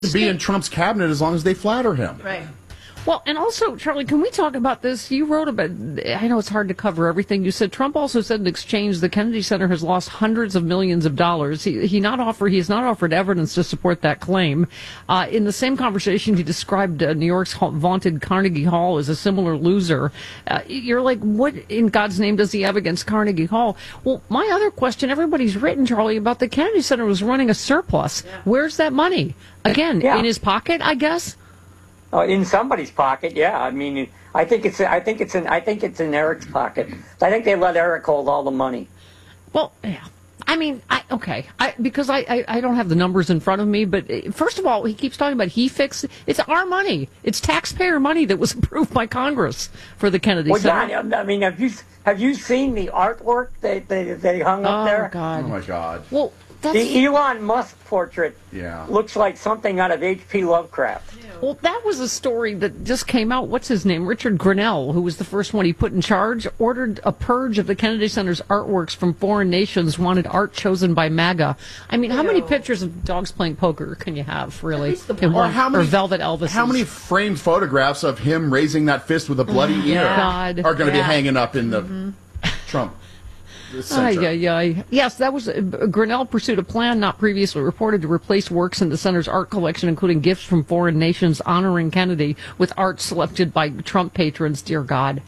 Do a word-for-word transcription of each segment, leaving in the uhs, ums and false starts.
be in Trump's cabinet as long as they flatter him. Right. Well, and also, Charlie, can we talk about this? You wrote about, I know it's hard to cover everything. You said Trump also said in exchange the Kennedy Center has lost hundreds of millions of dollars. He he not offer he has not offered evidence to support that claim. Uh, in the same conversation, he described uh, New York's vaunted Carnegie Hall as a similar loser. Uh, you're like, what in God's name does he have against Carnegie Hall? Well, my other question, everybody's written, Charlie, about the Kennedy Center was running a surplus. Yeah. Where's that money? Again, yeah. in his pocket, I guess. Oh, in somebody's pocket, yeah. I mean, I think it's I think it's in I think it's in Eric's pocket. I think they let Eric hold all the money. Well, yeah. I mean, I, okay, I, because I, I, I don't have the numbers in front of me, but first of all, he keeps talking about he fixed. It's our money. It's taxpayer money that was approved by Congress for the Kennedy well, Center. John, I mean, have you have you seen the artwork they they, they hung up oh, there? Oh God! Oh my God! Well, that's... the Elon Musk portrait yeah. looks like something out of H P Lovecraft. Well, that was a story that just came out. What's his name? Richard Grinnell, who was the first one he put in charge, ordered a purge of the Kennedy Center's artworks from foreign nations, wanted art chosen by MAGA. I mean, how many pictures of dogs playing poker can you have, really? Or, or, how many, or Velvet Elvis? How many framed photographs of him raising that fist with a bloody oh, ear God. are going to yeah. be hanging up in the mm-hmm. Trump? Ay, ay, ay. Yes, that was uh, Grinnell pursued a plan not previously reported to replace works in the center's art collection, including gifts from foreign nations honoring Kennedy, with art selected by Trump patrons. Dear God,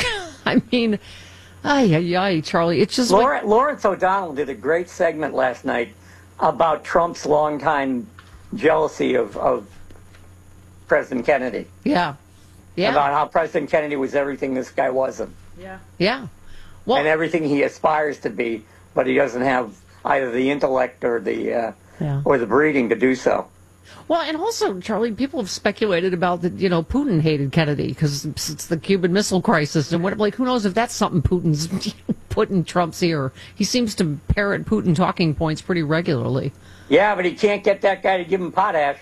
I mean, ay, ay, ay, Charlie. It's just Lawrence, like... Lawrence O'Donnell did a great segment last night about Trump's longtime jealousy of, of President Kennedy. Yeah, yeah. About how President Kennedy was everything this guy wasn't. Yeah, yeah. Well, and everything he aspires to be, but he doesn't have either the intellect or the uh, yeah. or the breeding to do so. Well, and also, Charlie, people have speculated about that. You know, Putin hated Kennedy because it's the Cuban Missile Crisis, and what? Like, who knows if that's something Putin's put in Trump's ear? He seems to parrot Putin talking points pretty regularly. Yeah, but he can't get that guy to give him potash.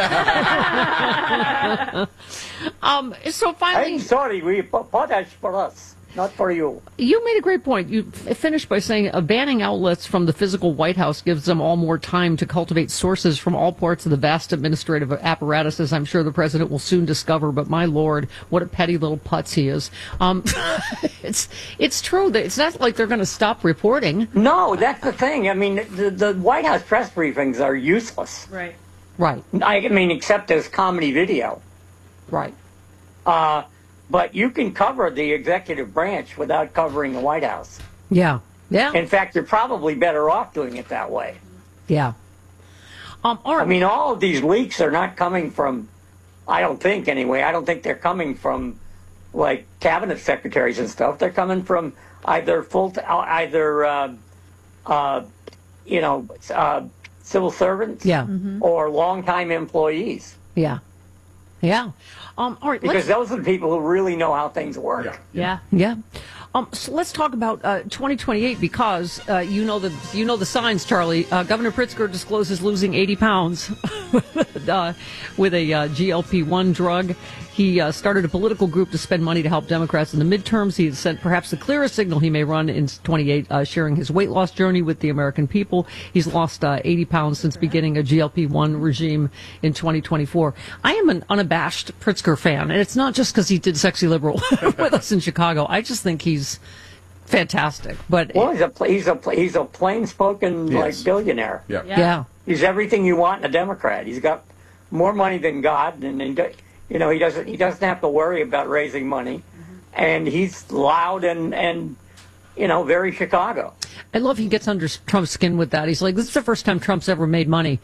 um. So finally, I'm sorry, we potash for us. Not for you. You made a great point. You f- finished by saying uh, banning outlets from the physical White House gives them all more time to cultivate sources from all parts of the vast administrative apparatus, as I'm sure the president will soon discover. But my Lord, what a petty little putz he is. Um, it's it's true that it's not like they're going to stop reporting. No, that's the thing. I mean, the, the White House press briefings are useless. Right. Right. I mean, except as comedy video. Right. Uh, but you can cover the executive branch without covering the White House. Yeah. Yeah. In fact, you're probably better off doing it that way. Yeah. Um, all right. I mean, all of these leaks are not coming from, I don't think anyway, I don't think they're coming from, like, cabinet secretaries and stuff. They're coming from either full, either, uh, uh, you know, uh, civil servants yeah. mm-hmm. or longtime employees. Yeah. Yeah. Um, all right. Because those are the people who really know how things work. Yeah. Yeah. yeah. Um, so let's talk about uh, twenty twenty-eight because uh, you know the you know the signs, Charlie. Uh, Governor Pritzker discloses losing eighty pounds uh, with a uh, G L P one drug. He uh, started a political group to spend money to help Democrats in the midterms. He has sent perhaps the clearest signal he may run in twenty-eight, uh, sharing his weight loss journey with the American people. He's lost uh, eighty pounds since beginning a G L P one regime in twenty twenty-four. I am an unabashed Pritzker fan, and it's not just because he did Sexy Liberal with us in Chicago. I just think he's fantastic. But well, he's a he's a he's a plain spoken yes. like billionaire. Yeah. yeah, yeah. He's everything you want in a Democrat. He's got more money than God, and, and you know he doesn't he doesn't have to worry about raising money, mm-hmm. and he's loud and and you know very Chicago. I love he gets under Trump's skin with that. He's like, this is the first time Trump's ever made money.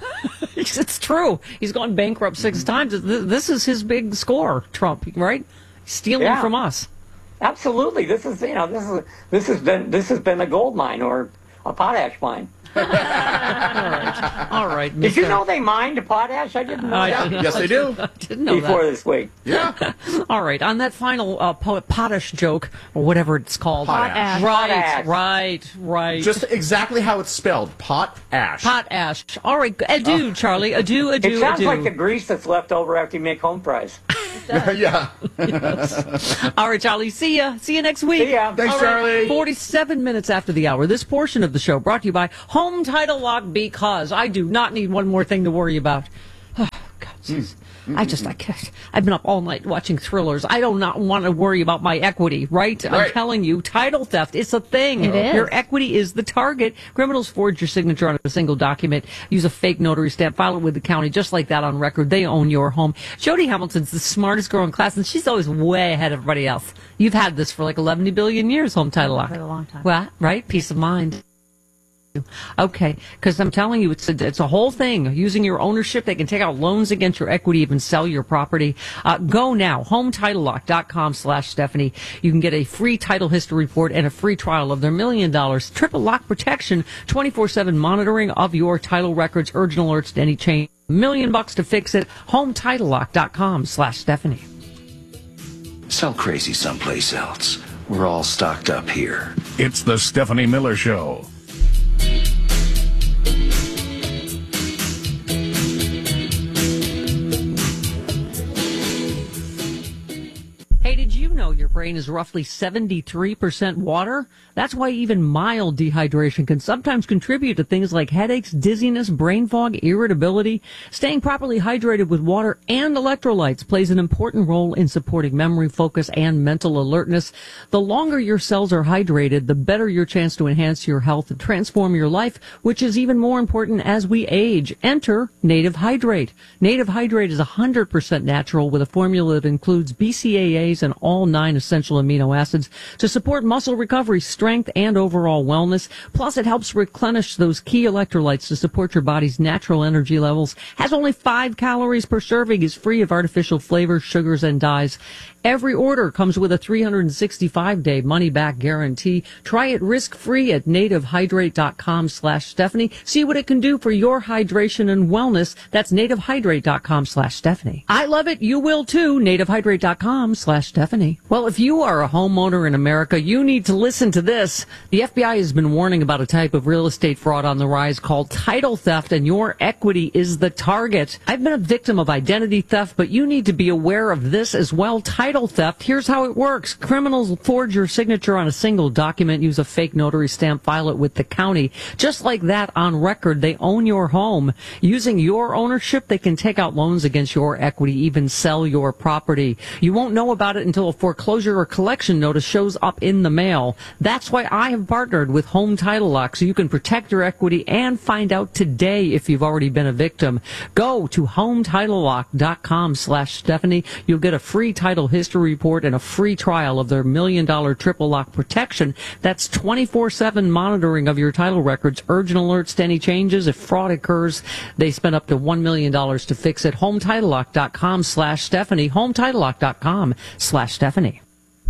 It's true. He's gone bankrupt six times. This is his big score, Trump, right? Stealing yeah. from us. Absolutely. This is you know this is this has been this has been a gold mine or a potash mine. All right. All right. Did you know they mined potash? I didn't know I that. didn't know. Yes, they do. I didn't know Before that. this week. Yeah. All right. On that final uh, po- potash joke, or whatever it's called. Potash. Right, Potash. right, right. Just exactly how it's spelled. Pot ash. Potash. All right. Adieu, Charlie. Adieu, adieu, It sounds adieu. like the grease that's left over after you make home fries. yeah. All right, Charlie. See ya. See you next week. See ya. Thanks, All right, Charlie. forty-seven minutes after the hour. This portion of the show brought to you by Home Title Lock, because I do not need one more thing to worry about. Jeez. I just, I can't. I've been up all night watching thrillers. I do not want to worry about my equity, right? Right. I'm telling you, title theft, it's a thing. It is. Your equity is the target. Criminals forge your signature on a single document, use a fake notary stamp, file it with the county, just like that on record. They own your home. Jody Hamilton's the smartest girl in class, and she's always way ahead of everybody else. You've had this for like eleven billion years, Home Title Lock. For a long time. Well, right? Peace of mind. Okay, because I'm telling you, it's a, it's a whole thing. Using your ownership, they can take out loans against your equity, even sell your property. Uh, go now, home title lock dot com slash Stephanie. You can get a free title history report and a free trial of their million dollars triple lock protection, twenty-four seven monitoring of your title records, urgent alerts to any change. Million bucks to fix it. home title lock dot com slash Stephanie. Sell crazy someplace else. We're all stocked up here. It's the Stephanie Miller Show. Hey, did you know your brain is roughly seventy-three percent water? That's why even mild dehydration can sometimes contribute to things like headaches, dizziness, brain fog, irritability. Staying properly hydrated with water and electrolytes plays an important role in supporting memory, focus, and mental alertness. The longer your cells are hydrated, the better your chance to enhance your health and transform your life, which is even more important as we age. Enter Native Hydrate. Native Hydrate is one hundred percent natural with a formula that includes B C A As and all nine essential amino acids to support muscle recovery, strength, and overall wellness. Plus, it helps replenish those key electrolytes to support your body's natural energy levels. Has only five calories per serving, is free of artificial flavors, sugars, and dyes. Every order comes with a three hundred sixty-five day money-back guarantee. Try it risk-free at native hydrate dot com slash Stephanie. See what it can do for your hydration and wellness. That's native hydrate dot com slash Stephanie. I love it. You will too. native hydrate dot com slash Stephanie. Well, if you are a homeowner in America, you need to listen to this. The F B I has been warning about a type of real estate fraud on the rise called title theft, and your equity is the target. I've been a victim of identity theft, but you need to be aware of this as well. Title theft. Here's how it works. Criminals forge your signature on a single document, use a fake notary stamp, file it with the county. Just like that, on record, they own your home. Using your ownership, they can take out loans against your equity, even sell your property. You won't know about it until a foreclosure or collection notice shows up in the mail. That's why I have partnered with Home Title Lock, so you can protect your equity and find out today if you've already been a victim. Go to home title lock dot com slash Stephanie. You'll get a free title history report and a free trial of their million dollar triple lock protection. That's twenty-four seven monitoring of your title records, urgent alerts to any changes. If fraud occurs, they spend up to one million dollars to fix it. home title lock dot com slash Stephanie. home title lock dot com slash Stephanie.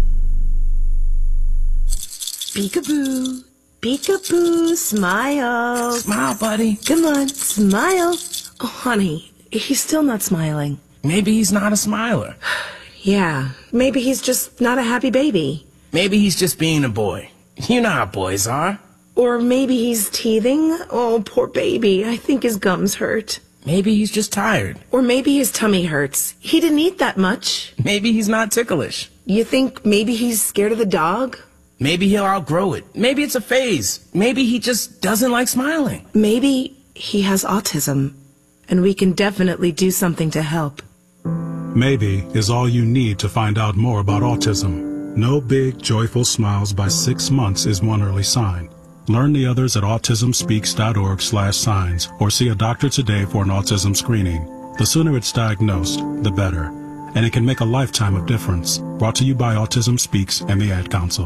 Peekaboo, peekaboo, smile. Smile, buddy. Come on, smile. Oh, honey, he's still not smiling. Maybe he's not a smiler. Yeah, maybe he's just not a happy baby. Maybe he's just being a boy. You know how boys are. Or maybe he's teething. Oh, poor baby. I think his gums hurt. Maybe he's just tired. Or maybe his tummy hurts. He didn't eat that much. Maybe he's not ticklish. You think maybe he's scared of the dog? Maybe he'll outgrow it. Maybe it's a phase. Maybe he just doesn't like smiling. Maybe he has autism, and we can definitely do something to help. Maybe is all you need to find out more about autism. No big, joyful smiles by six months is one early sign. Learn the others at autism speaks dot org slash signs or see a doctor today for an autism screening. The sooner it's diagnosed, the better. And it can make a lifetime of difference. Brought to you by Autism Speaks and the Ad Council.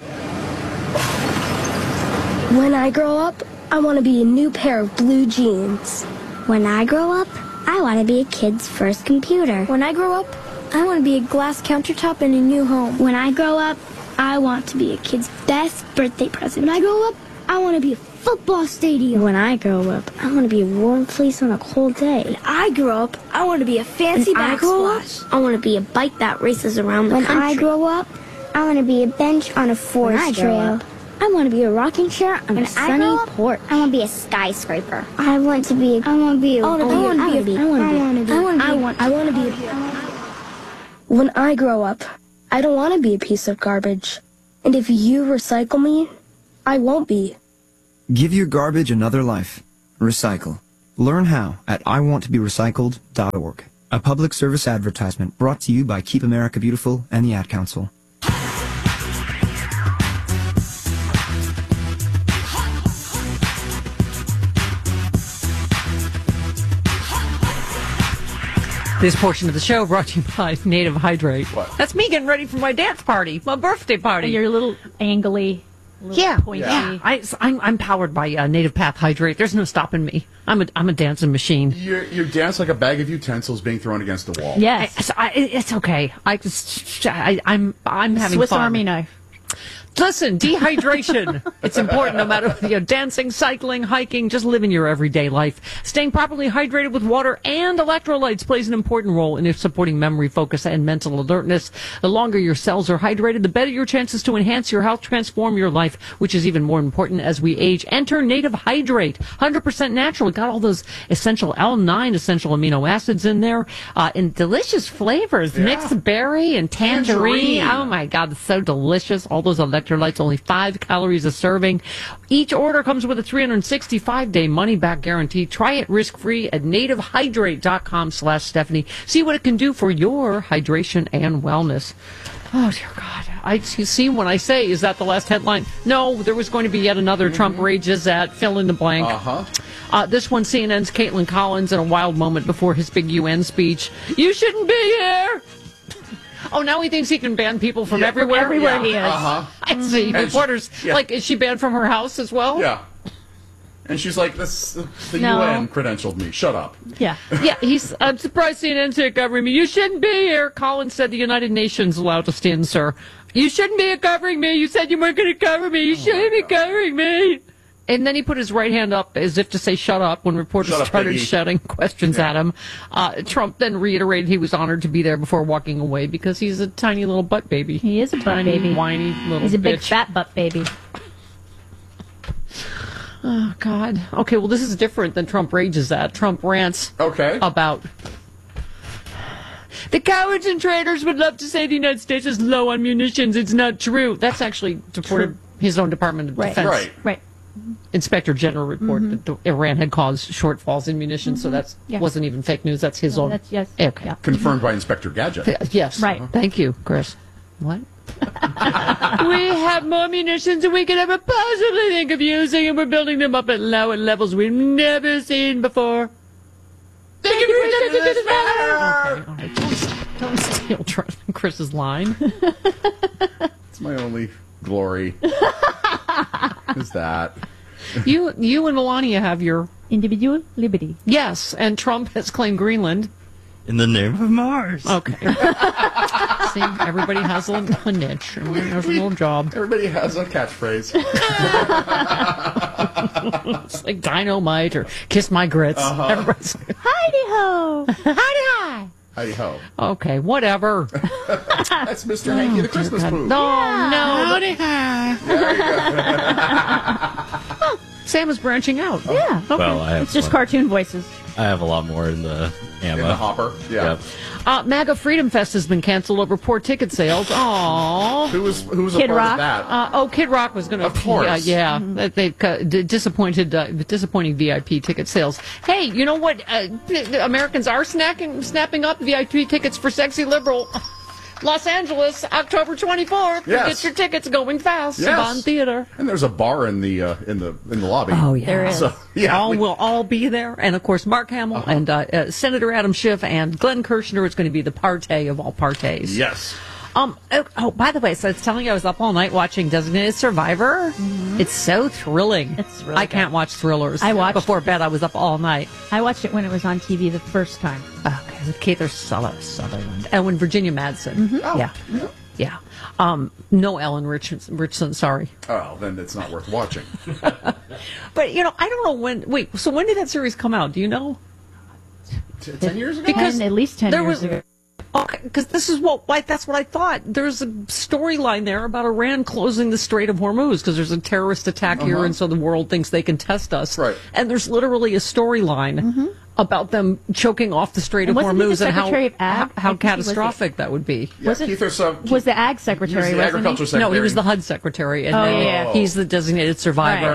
When I grow up, I want to be a new pair of blue jeans. When I grow up, I want to be a kid's first computer. When I grow up, I want to be a glass countertop in a new home. When I grow up, I want to be a kid's best birthday present. When I grow up, I want to be a football stadium. When I grow up, I want to be a warm place on a cold day. When I grow up, I want to be a fancy when I grow up, backsplash. I want to be a bike that races around the when country. When I grow up, I want to be a bench on a forest trail. Up, I want to be a rocking chair on when a sunny up, porch. I want to be a skyscraper. I want to be a, I want to be a, I want to be, I want to be, I want to be, I want to be, I want, I want to be a, when I grow up, I don't want to be a piece of garbage. And if you recycle me, I won't be. Give your garbage another life. Recycle. Learn how at I want to be recycled dot org. A public service advertisement brought to you by Keep America Beautiful and the Ad Council. This portion of the show brought to you by Native Hydrate. What? That's me getting ready for my dance party, my birthday party. You're a little angly. A little Yeah, pointy. yeah. I, I'm, I'm powered by uh, Native Path Hydrate. There's no stopping me. I'm a, I'm a dancing machine. You you dance like a bag of utensils being thrown against the wall. Yes. I, I, it's okay. I just, I, I'm, I'm having Swiss fun. Army knife. Listen, dehydration. It's important no matter if you're dancing, cycling, hiking, just living your everyday life. Staying properly hydrated with water and electrolytes plays an important role in supporting memory, focus, and mental alertness. The longer your cells are hydrated, the better your chances to enhance your health, transform your life, which is even more important as we age. Enter Native Hydrate. one hundred percent natural. It got all those essential L nine essential amino acids in there, uh, in delicious flavors. Yeah. Mixed berry and tangerine. Tangerine. Oh my God, it's so delicious. All those electrolytes. Electrolytes, only five calories a serving. Each order comes with a three hundred sixty-five day money-back guarantee. Try it risk-free at nativehydrate.com slash Stephanie. See what it can do for your hydration and wellness. Oh, dear God. I, you see, when I say, is that the last headline? No, there was going to be yet another mm-hmm. Trump rages at fill in the blank. Uh-huh. Uh, this one, C N N's Caitlin Collins in a wild moment before his big U N speech. You shouldn't be here. Oh, now he thinks he can ban people from yeah, everywhere? Everywhere yeah. he is. Uh-huh. I see. And Reporters, she, yeah. like, is she banned from her house as well? Yeah. And she's like, this, the No. U N credentialed me. Shut up. Yeah. Yeah, he's, I'm surprised C N N's not covering me. You shouldn't be here. Collins said the United Nations allowed us in, sir. You shouldn't be covering me. You said you weren't going to cover me. You shouldn't be covering me. And then he put his right hand up as if to say shut up when reporters Shut up, started piggy. shouting questions Yeah. at him. Uh, Trump then reiterated he was honored to be there before walking away because he's a tiny little butt baby. He is a butt tiny, baby. whiny little He's a big bitch. fat butt baby. Oh, God. Okay, well, this is different than Trump rages at. Trump rants Okay. about... The cowards and traitors would love to say the United States is low on munitions. It's not true. That's actually reported his own Department of Right. Defense. Right. Right. Inspector General report Mm-hmm. that the Iran had caused shortfulls in munitions, so that Yeah. wasn't even fake news. That's his No, own. that's- yes. Okay. Yeah. Confirmed by Inspector Gadget. Th- Yes. Right. Thank you, Chris. What? We have more munitions than we could ever possibly think of using, and we're building them up at lower levels we've never seen before. Thank you for listening to this matter. Okay, all right. Don't, don't steal Tr- Chris's line. It's my only glory. Is that? You, you and Melania have your Individual liberty. yes, and Trump has claimed Greenland. In the name of Mars. Okay. See, everybody has a, a niche. Everybody has a little job. Everybody has a catchphrase. It's like dynamite or kiss my grits. Uh-huh. Everybody's like, Heidi ho! Heidi hi. Heidi ho. Okay, whatever. That's Mister Hanky the Christmas God. Pooh. No, no. Howdy hi. Sam is branching out. Yeah. Okay. Well, I have It's just one- cartoon voices. I have a lot more in the ammo. In the hopper. Yeah. Yep. Uh, MAGA Freedom Fest has been canceled over poor ticket sales. Aww. Who was who was a Kid part Rock? of that? Uh, oh, Kid Rock was going to. Of course. Yeah, yeah. Mm-hmm. That they uh, d- disappointed, uh, disappointing V I P ticket sales. Hey, you know what? Uh, Americans are snacking, snapping up V I P tickets for Sexy Liberal. Los Angeles, October twenty-fourth. Yes. Get your tickets going fast. Yes. Saban Theater. And there's a bar in the uh, in the in the lobby. Oh yeah, There is. So, yeah, all we- will all be there, and of course Mark Hamill Uh-huh. and uh, uh, Senator Adam Schiff and Glenn Kirshner is going to be the partay of all partays. Yes. Um. Oh, oh, by the way, so I was telling you I was up all night watching Designated Survivor. It's so thrilling. It's really I can't good. watch thrillers. I watched- before bed. I was up all night. I watched it when it was on T V the first time. Okay, with Keith Sutherland and when Virginia Madsen. Oh, Yeah, yeah. yeah. Um. No Ellen Richardson. Richardson. Sorry. Oh, then it's not worth watching. But you know, I don't know when. Wait. So when did that series come out? Do you know? T- Ten years ago. Because Ten, at least ten there years was, ago. Okay, because this is what like that's what I thought. There's a storyline there about Iran closing the Strait of Hormuz because there's a terrorist attack here, Uh-huh. and so the world thinks they can test us. Right. And there's literally a storyline about them choking off the Strait And of wasn't he the Hormuz and how Secretary of Ag? how, I how think he was the- catastrophic that would be. Yeah, Was it- Keith or some, Was the Ag he Secretary, was the wasn't agriculture he? secretary. No, he was the H U D secretary, and Oh, then yeah, yeah. he's the designated survivor. Right.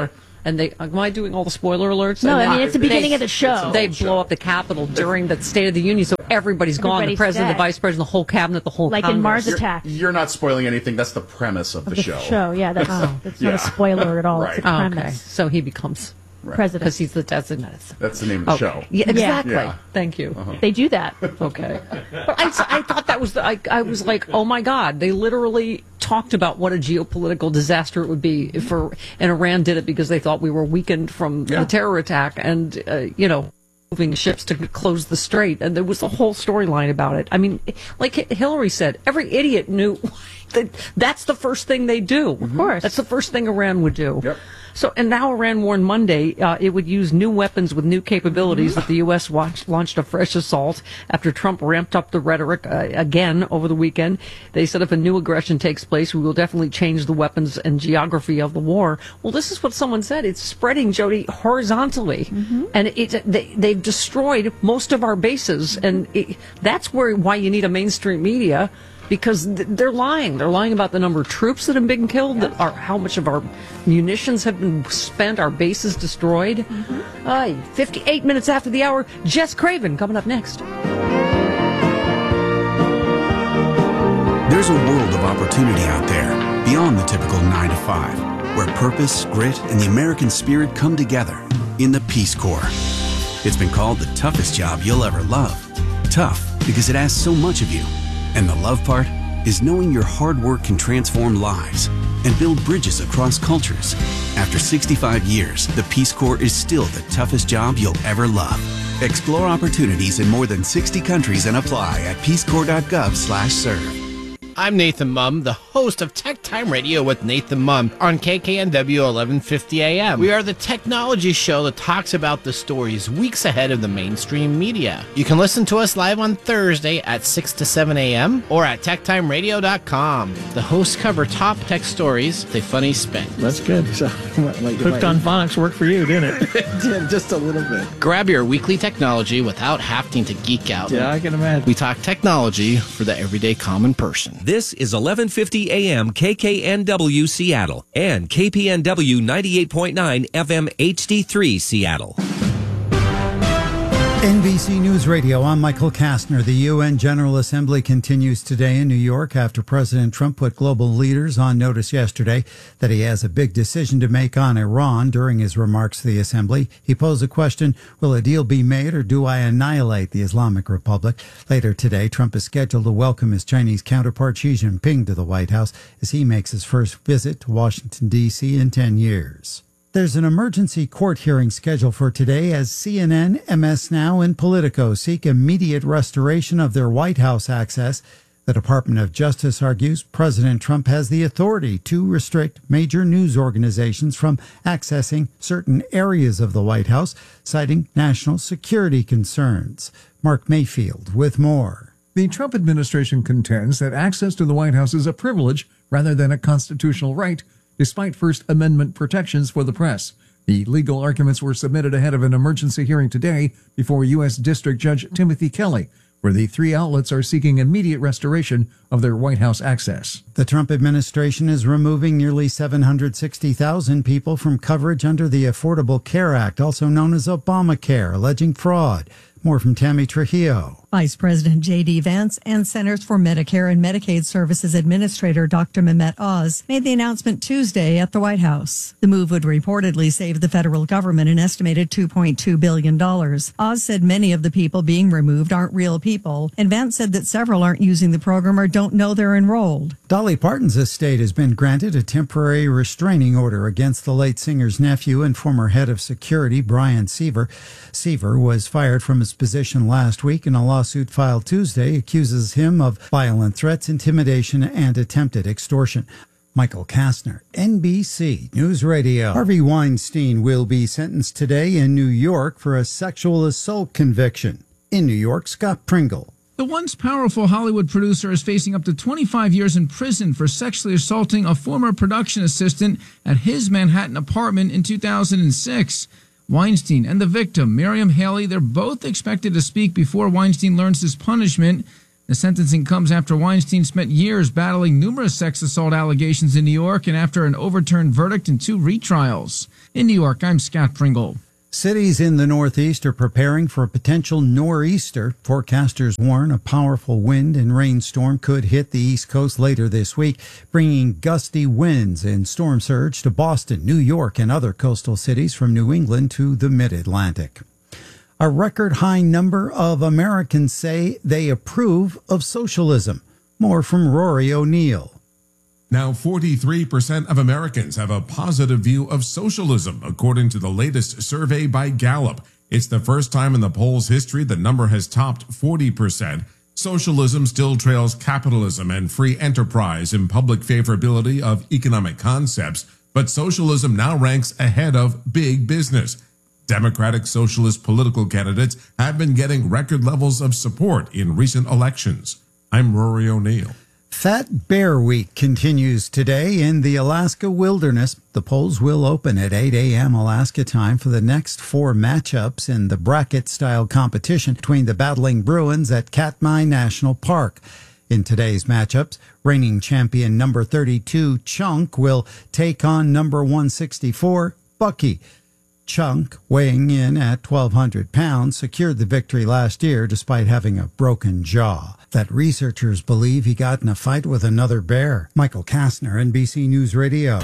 And they, am I doing all the spoiler alerts? No, And I then mean, it's the they- beginning of the show. They blow up the Capitol during the State of the Union, so everybody's gone. Everybody's the president, dead. the vice president, the whole cabinet, the whole Like in Congress. Mars You're- Attack. You're not spoiling anything. That's the premise of, the, the show. show, yeah, that's, Oh. that's not Yeah. a spoiler at all. Right. It's a Oh, okay. premise. So he becomes President. because he's the designated. That's the name of the Okay. show. Yeah, exactly. Yeah. Thank you. Uh-huh. They do that. Okay. But I, I thought that was, the, I, I was like, oh my God, they literally talked about what a geopolitical disaster it would be if, for, and Iran did it because they thought we were weakened from Yeah. a terror attack and, uh, you know, moving ships to close the strait. And there was a whole storyline about it. I mean, like Hillary said, every idiot knew that that's the first thing they do. Of course. That's the first thing Iran would do. Yep. So, and now Iran warned Monday uh, it would use new weapons with new capabilities that the U S watched, launched a fresh assault after Trump ramped up the rhetoric uh, again over the weekend. They said if a new aggression takes place, we will definitely change the weapons and geography of the war. Well, this is what someone said. It's spreading, Jody, horizontally. And it, they, they've destroyed most of our bases. And it, that's where why you need a mainstream media. Because th- they're lying. They're lying about the number of troops that have been killed, that are, how much of our munitions have been spent, our bases destroyed. Mm-hmm. Uh, fifty-eight minutes after the hour, Jess Craven coming up next. There's a world of opportunity out there, beyond the typical nine to five, where purpose, grit, and the American spirit come together in the Peace Corps. It's been called the toughest job you'll ever love. Tough because it asks so much of you. And the love part is knowing your hard work can transform lives and build bridges across cultures. After sixty-five years, the Peace Corps is still the toughest job you'll ever love. Explore opportunities in more than sixty countries and apply at peacecorps.gov slash serve. I'm Nathan Mum, the host of Tech Time Radio with Nathan Mum on K K N W eleven fifty A M. We are the technology show that talks about the stories weeks ahead of the mainstream media. You can listen to us live on Thursday at six to seven A M or at tech time radio dot com. The hosts cover top tech stories with a funny spin. That's good. So, like, Hooked on Phonics worked for you, didn't it? It did, just a little bit. Grab your weekly technology without having to geek out. Yeah, I can imagine. We talk technology for the everyday common person. This is eleven fifty A M K K N W Seattle and K P N W ninety-eight point nine F M H D three Seattle. N B C News Radio, I'm Michael Kastner. The U N General Assembly continues today in New York after President Trump put global leaders on notice yesterday that he has a big decision to make on Iran. During his remarks to the Assembly, he posed the question, will a deal be made or do I annihilate the Islamic Republic? Later today, Trump is scheduled to welcome his Chinese counterpart Xi Jinping to the White House as he makes his first visit to Washington, D C in ten years. There's an emergency court hearing scheduled for today as C N N, M S Now, and Politico seek immediate restoration of their White House access. The Department of Justice argues President Trump has the authority to restrict major news organizations from accessing certain areas of the White House, citing national security concerns. Mark Mayfield with more. The Trump administration contends that access to the White House is a privilege rather than a constitutional right, despite First Amendment protections for the press. The legal arguments were submitted ahead of an emergency hearing today before U S District Judge Timothy Kelly, where the three outlets are seeking immediate restoration of their White House access. The Trump administration is removing nearly seven hundred sixty thousand people from coverage under the Affordable Care Act, also known as Obamacare, alleging fraud. More from Tammy Trujillo. Vice President J D. Vance and Centers for Medicare and Medicaid Services Administrator Doctor Mehmet Oz made the announcement Tuesday at the White House. The move would reportedly save the federal government an estimated two point two billion dollars. Oz said many of the people being removed aren't real people, and Vance said that several aren't using the program or don't know they're enrolled. Dolly Parton's estate has been granted a temporary restraining order against the late singer's nephew and former head of security, Brian Seaver. Seaver was fired from his position last week in a lawsuit filed Tuesday accuses him of violent threats, intimidation, and attempted extortion. Michael Kastner, N B C News Radio. Harvey Weinstein will be sentenced today in New York for a sexual assault conviction. In New York, Scott Pringle. The once powerful Hollywood producer is facing up to twenty-five years in prison for sexually assaulting a former production assistant at his Manhattan apartment in two thousand six. Weinstein and the victim, Miriam Haley, they're both expected to speak before Weinstein learns his punishment. The sentencing comes after Weinstein spent years battling numerous sex assault allegations in New York and after an overturned verdict in two retrials. In New York, I'm Scott Pringle. Cities in the Northeast are preparing for a potential nor'easter. Forecasters warn a powerful wind and rainstorm could hit the East Coast later this week, bringing gusty winds and storm surge to Boston, New York, and other coastal cities from New England to the mid-Atlantic. A record high number of Americans say they approve of socialism. More from Rory O'Neill. Now, forty-three percent of Americans have a positive view of socialism, according to the latest survey by Gallup. It's the first time in the poll's history the number has topped forty percent. Socialism still trails capitalism and free enterprise in public favorability of economic concepts, but socialism now ranks ahead of big business. Democratic socialist political candidates have been getting record levels of support in recent elections. I'm Rory O'Neill. Fat Bear Week continues today in the Alaska wilderness. The polls will open at eight a.m. Alaska time for the next four matchups in the bracket-style competition between the battling Bruins at Katmai National Park. In today's matchups, reigning champion number thirty-two, Chunk, will take on number one sixty-four, Bucky. Chunk, weighing in at twelve hundred pounds, secured the victory last year despite having a broken jaw that researchers believe he got in a fight with another bear. Michael Kastner, N B C News Radio.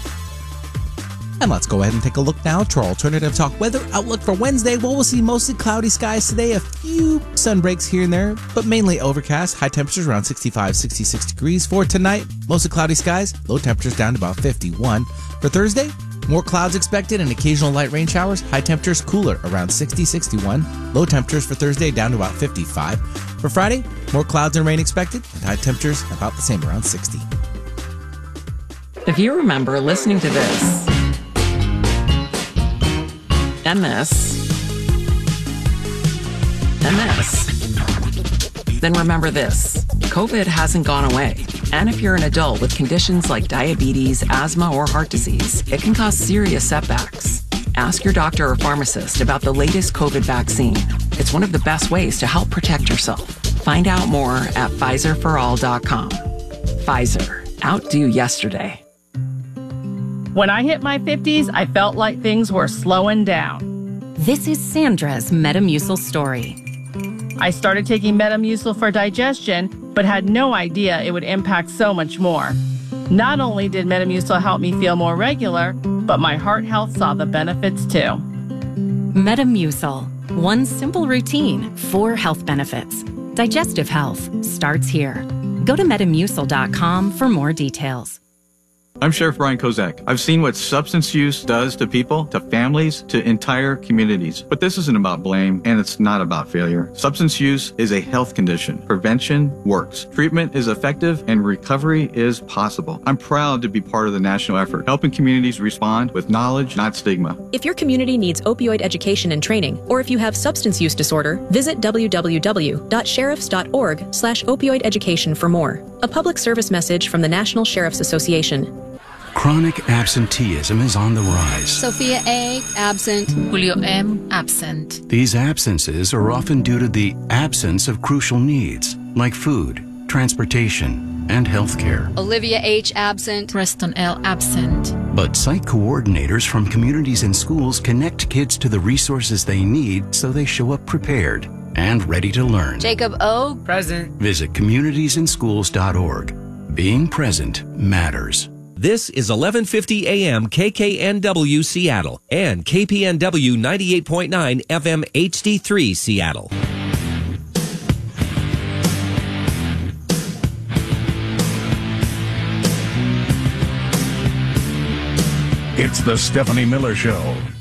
And let's go ahead and take a look now to our alternative talk weather outlook for Wednesday. Well, we'll see mostly cloudy skies today, a few sun breaks here and there, but mainly overcast. High temperatures around sixty-five, sixty-six degrees. For tonight, mostly cloudy skies, low temperatures down to about fifty-one. For Thursday, more clouds expected and occasional light rain showers. High temperatures cooler around sixty, sixty-one. Low temperatures for Thursday down to about fifty-five. For Friday, more clouds and rain expected and high temperatures about the same, around sixty. If you remember listening to this and this and this, then remember this. COVID hasn't gone away. And if you're an adult with conditions like diabetes, asthma, or heart disease, it can cause serious setbacks. Ask your doctor or pharmacist about the latest COVID vaccine. It's one of the best ways to help protect yourself. Find out more at Pfizer for all dot com. Pfizer, outdo yesterday. When I hit my fifties, I felt like things were slowing down. This is Sandra's Metamucil story. I started taking Metamucil for digestion, but had no idea it would impact so much more. Not only did Metamucil help me feel more regular, but my heart health saw the benefits too. Metamucil. One simple routine, four health benefits. Digestive health starts here. Go to metamucil dot com for more details. I'm Sheriff Brian Kozak. I've seen what substance use does to people, to families, to entire communities. But this isn't about blame, and it's not about failure. Substance use is a health condition. Prevention works. Treatment is effective, and recovery is possible. I'm proud to be part of the national effort, helping communities respond with knowledge, not stigma. If your community needs opioid education and training, or if you have substance use disorder, visit w w w dot sheriffs dot org slash opioid education for more. A public service message from the National Sheriff's Association. Chronic absenteeism is on the rise. Sophia A. absent. Julio M. absent. These absences are often due to the absence of crucial needs like food, transportation, and health care. Olivia H. absent. Preston L. absent. But site coordinators from communities and schools connect kids to the resources they need so they show up prepared and ready to learn. Jacob O. present. Visit communities in schools dot org. Being present matters. This is eleven fifty A M K K N W Seattle and K P N W ninety-eight point nine F M H D three Seattle. It's the Stephanie Miller Show.